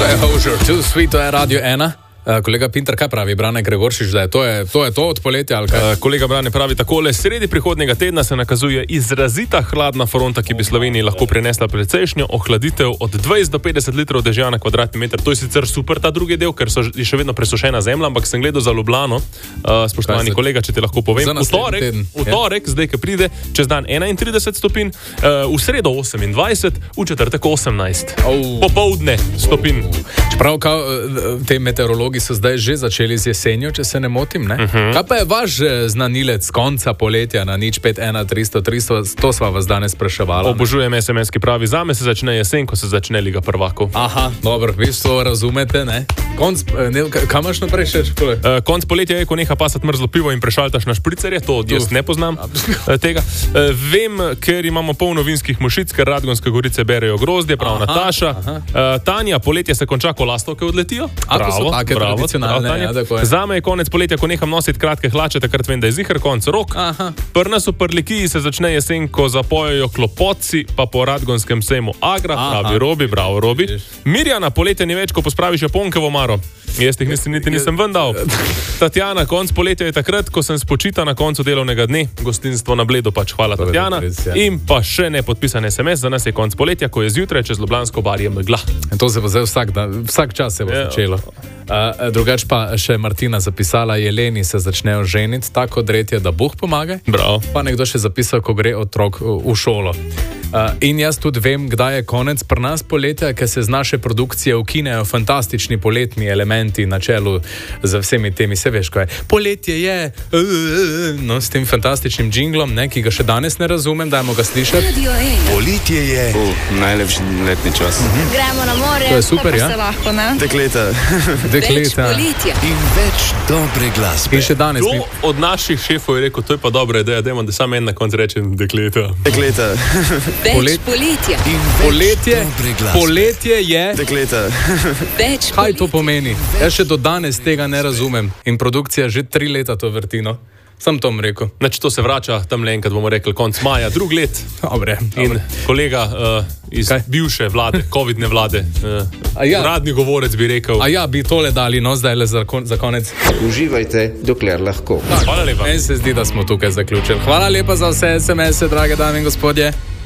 Hozier, Too Sweet, to je Radio 1. Kolega Pinter, kaj pravi Brane Gregoršič, da je to od poletja ali kaj? Kolega Brane pravi takole: sredi prihodnjega tedna se nakazuje izrazita hladna fronta, ki bi Sloveniji lahko prinesla precejšnjo ohladitev od 20 do 50 litrov dežja na kvadratni meter. To je sicer super ta drugi del, ker je še vedno presušena zemlja, ampak sem gledal za Ljubljano, spoštovani kolega, če ti lahko povem, v torek, zdaj, ki pride, čez dan 31 stopinj, v sredo 28, v četrtek 18. Popoldne stopinj. Čeprav te meteorologi so zdaj že začeli z jesenjo, če se ne motim, ne? Kaj pa je vaš znanilec konca poletja na 051 300 300? To sva vas danes spraševala. Obožujem SMS, ki pravi: zame se začne jesen, ko se začne Liga prvakov. Aha, dobro, vi to razumete, ne? Kaj imaš naprej še? Konc poletja je, ko neha pasati mrzlo pivo in prešaltaš na špricerje, to jaz ne poznam tega. Vem, ker imamo polno vinskih mušic, ker Radgonske gorice berejo grozdje, prav Nataša. Tanja, poletje se konča, ko lastovke odletijo. Bravo, zame je konec poletja, ko neham nositi kratke hlače, takrat vem, da je ziher konc rok. Pri nas v Prlikiji se začne jesen, ko zapojejo klopotci, pa po Radgonskem sejmu Agra, pravi Robi, bravo Robi. Mirjana, poletje ni več, ko pospraviš japonke v omaro. Jaz teh nisem ven dal. Tatjana, konc poletja je takrat, ko sem spočita na koncu delovnega dne. Gostinstvo na Bledu pač, hvala Tatjana. In pa še ne podpisan SMS, za nas je konc poletja, ko je zjutraj čez Ljubljansko barje megla. To se bo zdaj vsak čas se bo začelo. Drugač pa še Martina zapisala: jeleni se začnejo ženiti, tako dretje, da Bog pomaga. Bravo. Pa nekdo še zapisal, ko gre otrok v šolo. In jaz tudi vem, kdaj je konec pri nas poletja, ker se z naše produkcije ukinejo fantastični poletni elementi na čelu z vsemi temi, se veš, kaj je. Poletje je, no, s tem fantastičnim džinglom, ne, ki ga še danes ne razumem, dajmo ga slišati. Poletje je najlepši letni čas. Gremo na morje, to je super, ja? Lahko, ne? Dekleta. In več dobre glasbe. In še danes mi... od naših šefov je rekel: to je pa dobra ideja, dajmo, da samo en na koncu rečem dekleta. Dekleta. Poletja. Poletje je. Dekleta. Kaj to pomeni? Jaz še do danes tega ne razumem. In produkcija že 3 leta to vrtino. Sam to bom rekel. Znači, to se vrača tam le enkrat, bomo rekli, konc maja, drug let. Dobre. In kolega iz bivše vlade, covidne vlade, uradni govorec bi rekel. A ja, bi tole dali, no, zdaj le za konec. Uživajte, dokler lahko. Hvala lepa. Meni se zdi, da smo tukaj zaključili. Hvala lepa za vse SMS-e, drage dame in gospodje.